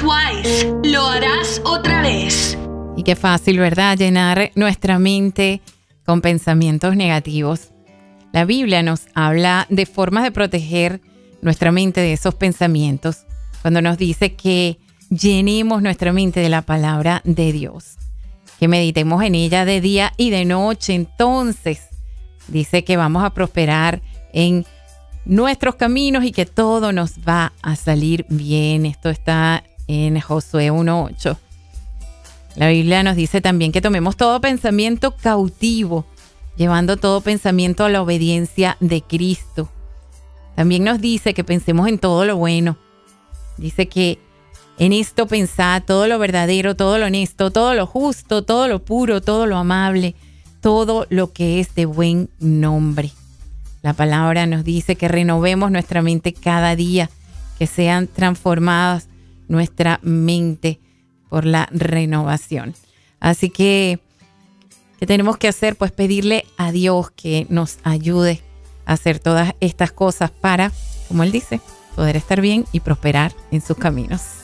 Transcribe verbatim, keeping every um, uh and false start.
twice. Lo harás otra vez. Y qué fácil, ¿verdad? Llenar nuestra mente con pensamientos negativos. La Biblia nos habla de formas de proteger nuestra mente de esos pensamientos, cuando nos dice que llenemos nuestra mente de la palabra de Dios, que meditemos en ella de día y de noche. Entonces dice que vamos a prosperar en nuestros caminos y que todo nos va a salir bien. Esto está en Josué uno ocho. La Biblia nos dice también que tomemos todo pensamiento cautivo, llevando todo pensamiento a la obediencia de Cristo. También nos dice que pensemos en todo lo bueno. Dice que en esto pensad, todo lo verdadero, todo lo honesto, todo lo justo, todo lo puro, todo lo amable, todo lo que es de buen nombre. La palabra nos dice que renovemos nuestra mente cada día, que sean transformadas nuestra mente por la renovación. Así que, ¿qué tenemos que hacer? Pues pedirle a Dios que nos ayude a hacer todas estas cosas para, como Él dice, poder estar bien y prosperar en sus caminos.